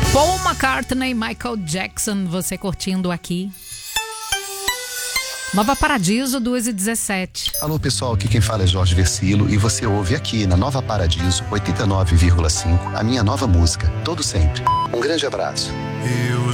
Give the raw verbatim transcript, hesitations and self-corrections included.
Paul McCartney, Michael Jackson, você curtindo aqui. Nova Paradiso, duas e dezessete. Alô pessoal, aqui quem fala é Jorge Versilo e você ouve aqui na Nova Paradiso oitenta e nove vírgula cinco a minha nova música, Todo Sempre. Um grande abraço. Eu